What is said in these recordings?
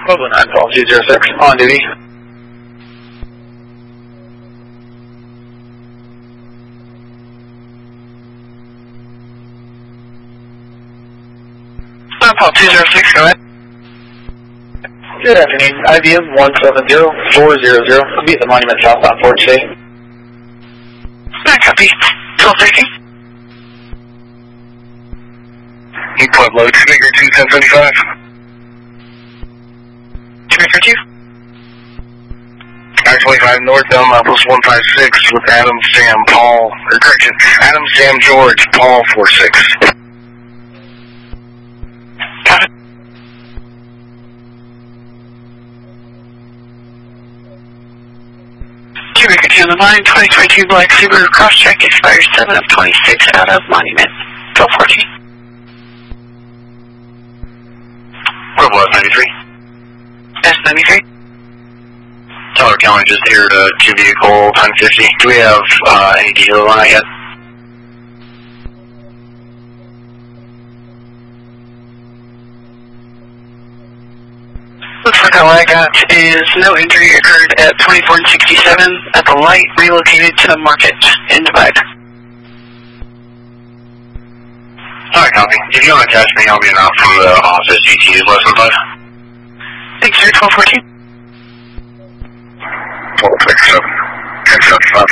Pueblo 91206, on duty. Paul 206, go ahead. Good afternoon, IBM 170400. I'll be at the Monument southbound for today. Copy. 1230. Pueblo, Baker 21075. Baker 2. 925 northbound, Apples 156 with Adam, Sam, Paul, or correction, Adam, Sam, George, Paul 46. Got it. Baker 2 on the line, 2022 Black Subaru Crosstrek expires 7 of 26 out of Monument. 1214. Pueblo S93. S93. Teller County just aired a 2-vehicle 1050. Do we have any details on that yet? Looks like all I got is no injury occurred at 24 and 67 at the light, relocated to the market in Divide. Alright, copy. If you want to catch me, I'll be out from the office. ET is less than 5. Thanks, sir. 1214. 1267. 1075.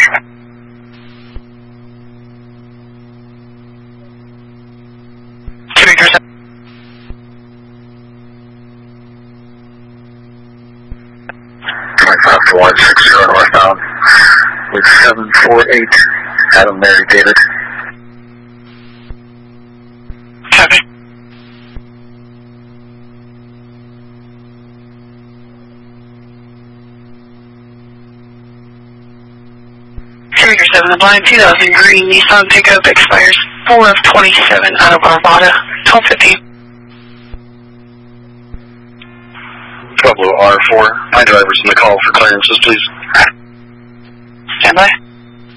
Baker 7. 25 to 160 northbound with 748 Adam, Mary, David. Copy. Baker 7 the blind 2000 green Nissan pickup expires 4 of 27 out of Arvada. 1215. Pueblo R4. My driver's in the call for clearances, please. Stand by.